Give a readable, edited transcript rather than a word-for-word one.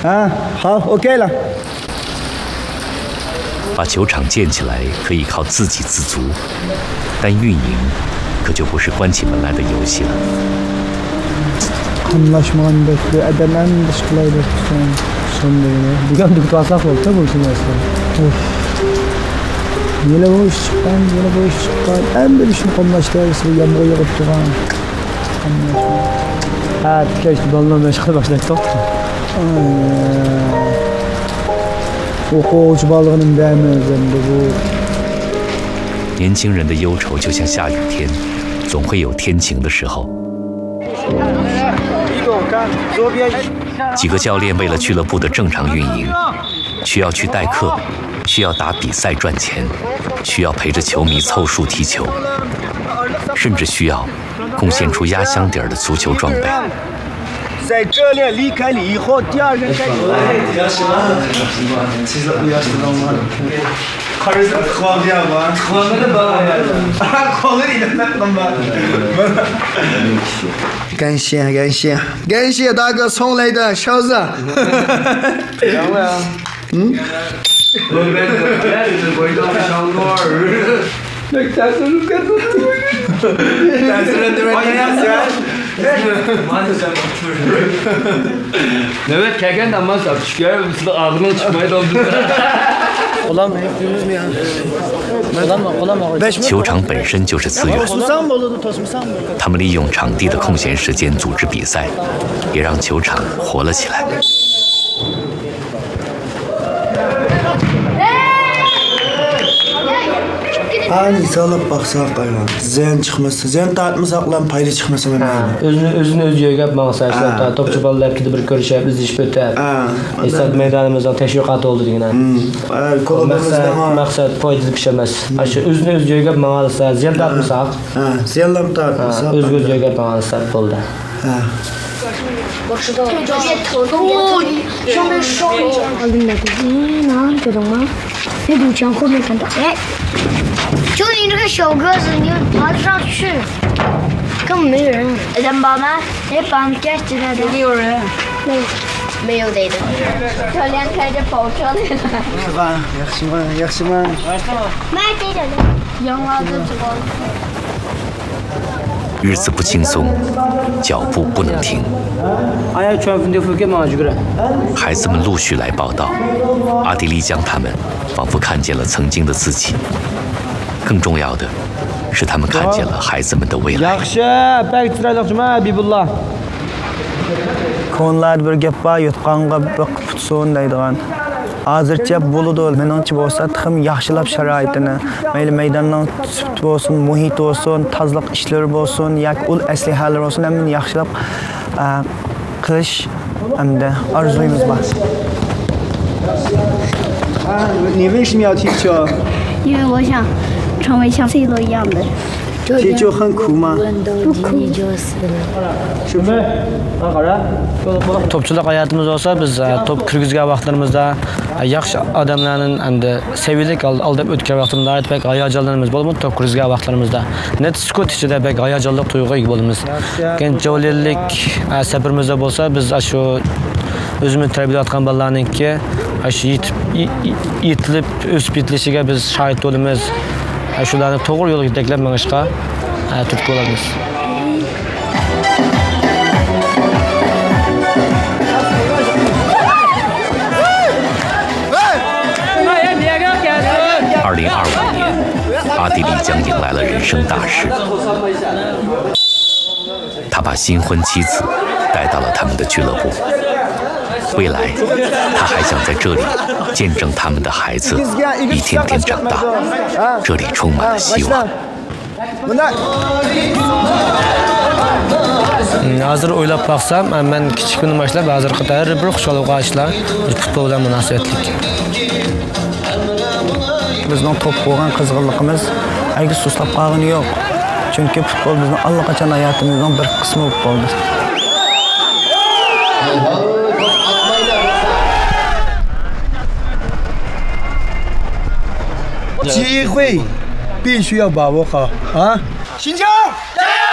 啊，好 ，OK 了。 把球场建起来可以靠自给自足，但运营可就不是关起门来的游戏了。 Anlaşmagandaki adam dışkılaydı sonlarına. Bugün dükkansak oldu bu için mesela. Yine bu iş çıkan, yine bu iş çıkan. En de bir şey anlaştırırsa yağmur yağıp duran. Ha, keşke balonla meşgul başladık. Okul balığının değmezinde bu. 年轻人的忧愁就像下雨天，总会有天晴的时候。几个教练为了俱乐部的正常运营，需要去代课，需要打比赛赚钱，需要陪着球迷凑数踢球，甚至需要贡献出压箱底儿的足球装备。 在这里离开了以后，第二个该有。感谢大哥送来的勺子。 Evet, keken ama sapışkıyor, bu da ağzından çıkmaya doldu. 球场本身就是资源，他们利用场地的空闲时间组织比赛，也让球场活了起来。 Hani salıp baksak aylan, ziyan çıkmasa, ziyan tartmasaklan payda çıkmasa ben aylan. Özünü öz yögep mağsayışlar, topçu ballar hepkide bir görüşüp, izleyip ötep. Esad meydanımızdan teşviqatı oldu degine. Maksat payda pişemez. Özünü öz yögep mağsayışlar, ziyan tartmasak. Ziyanlarım tartmasak. Özgür yögep mağsayışlar oldu. Bak şurada上面烧领导呢，觉得吗？那堵墙后面看到，哎，就你这个小个子，你爬得上去，根本没人。人爸妈，你爸妈干起来的？没有人。没有的。教练开着跑车来了。 yaxshiman. 买这个的，养娃子知道。 日子不轻松，脚步不能停。孩子们陆续来报道，阿迪丽江他们仿佛看见了曾经的自己。更重要的是，他们看见了孩子们的未来。 Ko'nlar bir gap bor, yutqanga biqib tutsin deydigan. Hozircha bo'ladi, meningcha bo'lsa, ham yaxshilab sharoitini, mayli maydonning sut bo'lsin, muhit bo'lsin, tozalik ishlari bo'lsin, yoki ul aslihalar bo'lsin, hammasini yaxshilab qilish hamda orzuyimiz bor. 你为什么要踢球？ 因为我想成为像 C 罗一样的。 踢球很苦吗？ 不苦。 Topçuluk hayatımız olsa biz top kirgizgan vaqtlarimizda yaxshi odamlarning endi sevilik aldab o'tgan vaqtimizda pek hayajonlarimiz bo'lib, top kirgizgan vaqtlarimizda net sukut ichida pek hayajonli tuyg'uga ega bo'lamiz. Gençlik safirimizda bo'lsa biz shu o'zimiz tarbiyalayotgan bolalarningki shu yetilib o'sib yetilishiga biz shohid bo'lamiz. Shularni to'g'ri yo'lga yetaklab mangishga turtki bo'lamiz. 阿迪丽江迎来了人生大事，他把新婚妻子带到了他们的俱乐部。未来，他还想在这里见证他们的孩子一天天长大。这里充满了希望。 Hozir o'ylab baxsam, men kichikdan boshlab hozirgi har bir xushxabar ishlar futbol bilan munosabatlik. Bizning top bo'lgan qizg'inligimiz aygi sustab qolgani yo'q. Chunki futbol bizning allaqachon hayotimizning bir qismi bo'lib qoldi. 机会必须要把握好啊！新疆加油！